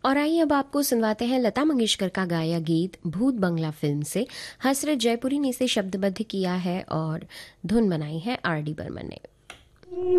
और आइए अब आपको सुनवाते हैं लता मंगेशकर का गाया गीत भूत बंगला फिल्म से। हसरत जयपुरी ने इसे शब्दबद्ध किया है और धुन बनाई है आर डी बर्मन ने।